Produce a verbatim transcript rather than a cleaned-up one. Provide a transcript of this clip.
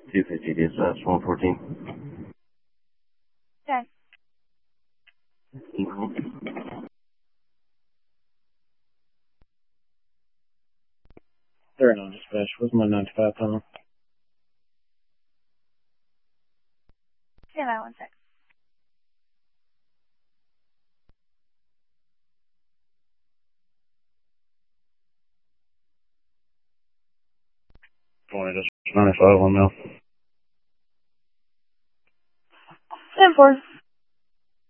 two fifty dispatch, one fourteen. Okay. They're on dispatch. Where's my ninety-five pound? Stand by one sec. twenty dispatch, ninety-five on now. ten four.